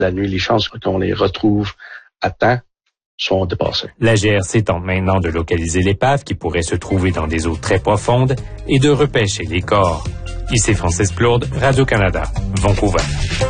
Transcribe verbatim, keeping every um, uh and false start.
la nuit, les chances qu'on les retrouve à temps sont dépassées. La G R C tente maintenant de localiser l'épave qui pourrait se trouver dans des eaux très profondes et de repêcher les corps. Ici Francis Plourde, Radio-Canada, Vancouver.